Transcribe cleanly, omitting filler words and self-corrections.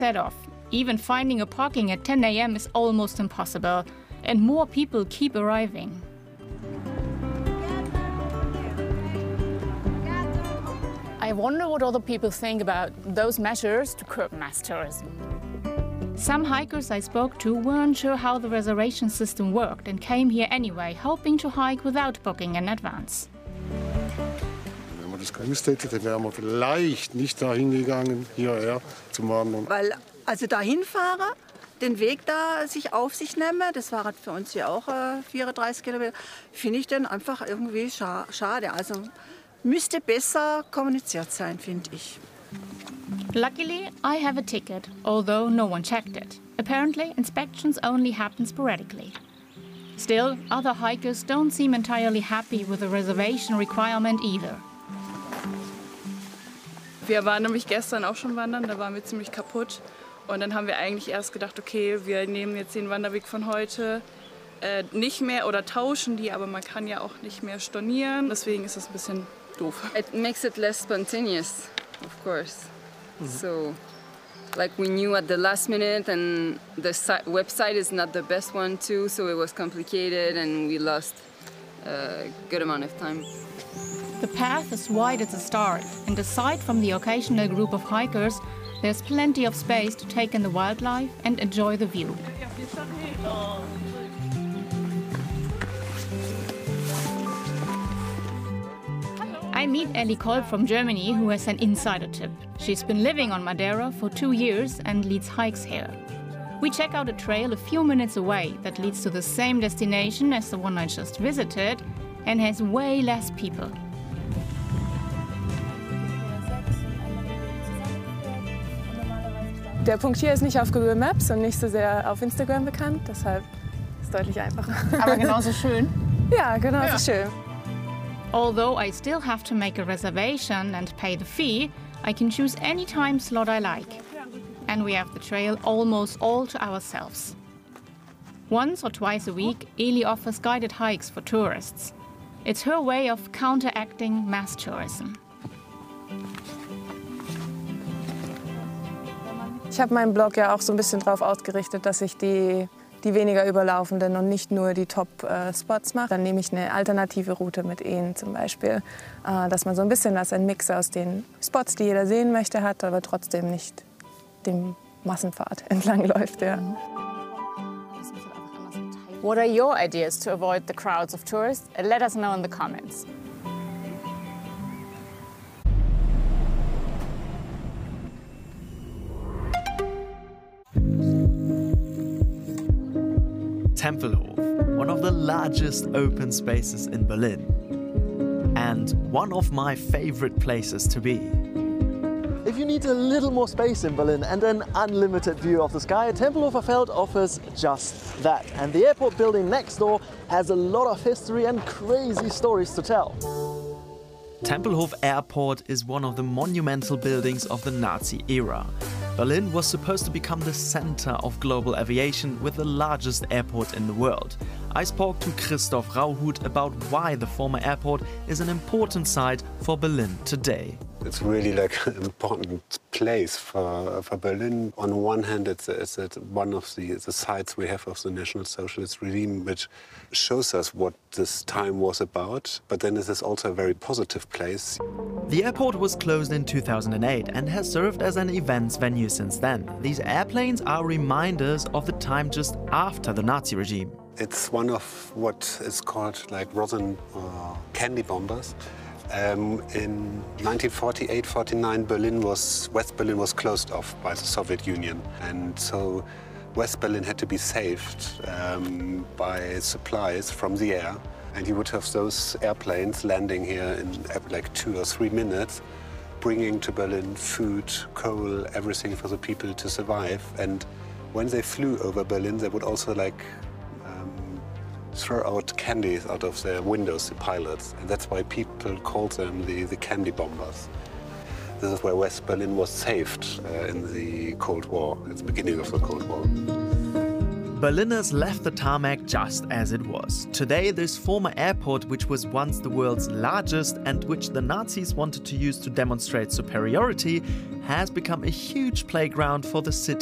set off. Even finding a parking at 10 a.m. is almost impossible, and more people keep arriving. I wonder what other people think about those measures to curb mass tourism. Some hikers I spoke to weren't sure how the reservation system worked and came here anyway, hoping to hike without booking in advance. Wenn man das gewusst hätte, dann wären wir vielleicht nicht dahin gegangen, hierher zum Wandern. Weil also dahin fahren, den Weg da sich auf sich nehmen, das war für uns ja auch 34 Kilometer, finde ich dann einfach irgendwie schade. Also müsste besser kommuniziert sein, finde ich. Luckily, I have a ticket, although no one checked it. Apparently, inspections only happen sporadically. Still, other hikers don't seem entirely happy with the reservation requirement either. Wir waren nämlich gestern auch schon wandern, da waren wir ziemlich kaputt. Und dann haben wir eigentlich erst gedacht, okay, wir nehmen jetzt den Wanderweg von heute nicht mehr oder tauschen die, aber man kann ja auch nicht mehr stornieren. Deswegen ist das ein bisschen doof. It makes it less spontaneous, of course. So, like we knew at the last minute, and the website is not the best one too, so it was complicated and we lost a good amount of time. The path is wide at the start, and aside from the occasional group of hikers, there's plenty of space to take in the wildlife and enjoy the view. I meet Ellie Kolb from Germany, who has an insider tip. She's been living on Madeira for 2 years and leads hikes here. We check out a trail a few minutes away that leads to the same destination as the one I just visited and has way less people. Der Punkt hier ist nicht auf Google Maps und nicht so sehr auf Instagram bekannt, deshalb ist es deutlich einfacher. Aber genauso schön. Ja, genauso schön. Although I still have to make a reservation and pay the fee, I can choose any time slot I like. And we have the trail almost all to ourselves. Once or twice a week, Eli offers guided hikes for tourists. It's her way of counteracting mass tourism. Ich habe meinen Blog ja auch so ein bisschen darauf ausgerichtet, dass ich die weniger überlaufenden und nicht nur die Top-Spots mache. Dann nehme ich eine alternative Route mit ihnen zum Beispiel, dass man so ein bisschen ein Mix aus den Spots, die jeder sehen möchte, hat, aber trotzdem nicht dem Massenpfad entlang läuft. Ja. What are your ideas to avoid the crowds of tourists? Let us know in the comments. Tempelhof, one of the largest open spaces in Berlin, and one of my favorite places to be. If you need a little more space in Berlin and an unlimited view of the sky, Tempelhofer Feld offers just that. And the airport building next door has a lot of history and crazy stories to tell. Tempelhof Airport is one of the monumental buildings of the Nazi era. Berlin was supposed to become the center of global aviation with the largest airport in the world. I spoke to Christoph Rauhut about why the former airport is an important site for Berlin today. It's really like an important place for Berlin. On one hand, it's one of the sites we have of the National Socialist regime, which shows us what this time was about. But then it is also a very positive place. The airport was closed in 2008 and has served as an events venue since then. These airplanes are reminders of the time just after the Nazi regime. It's one of what is called like rosin candy bombers. In 1948-49, West Berlin was closed off by the Soviet Union, and so West Berlin had to be saved by supplies from the air. And you would have those airplanes landing here in like 2 or 3 minutes, bringing to Berlin food, coal, everything for the people to survive. And when they flew over Berlin, they would also like throw out candies out of their windows, the pilots. And that's why people called them the candy bombers. This is where West Berlin was saved in the Cold War, at the beginning of the Cold War. Berliners left the tarmac just as it was. years. Today, this former airport, which was once the world's largest and which the Nazis wanted to use to demonstrate superiority, has become a huge playground for the city